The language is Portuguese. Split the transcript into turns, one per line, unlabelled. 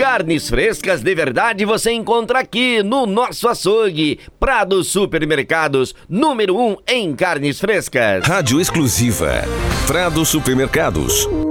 Carnes frescas de verdade você encontra aqui no nosso açougue. Prado Supermercados, número 1 em carnes frescas.
Rádio exclusiva. Prado Supermercados.